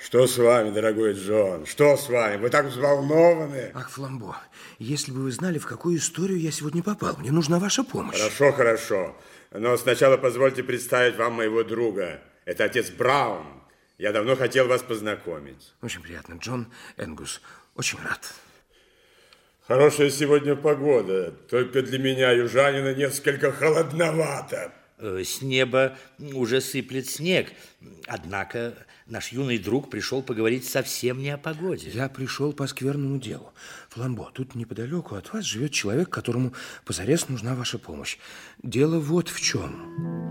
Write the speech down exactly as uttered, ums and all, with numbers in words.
Что с вами, дорогой Джон? Что с вами? Вы так взволнованы. Ах, Фламбо, если бы вы знали, в какую историю я сегодня попал. Мне нужна ваша помощь. Хорошо, хорошо. Но сначала позвольте представить вам моего друга. Это отец Браун. Я давно хотел вас познакомить. Очень приятно, Джон Энгус. Очень рад. Хорошая сегодня погода. Только для меня, южанина, несколько холодновато. С неба уже сыплет снег. Однако наш юный друг пришел поговорить совсем не о погоде. Я пришел по скверному делу. Фламбо, тут неподалеку от вас живет человек, которому позарез нужна ваша помощь. Дело вот в чем.